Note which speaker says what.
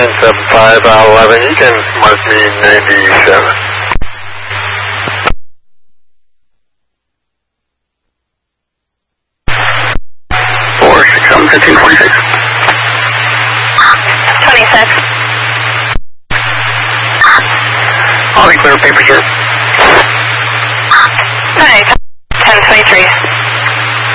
Speaker 1: 975 11, you can mark me 97. Four, 6, 7, 15, 46.
Speaker 2: 26.
Speaker 1: I'll be clear, paper, sir.
Speaker 2: Hi, 1023.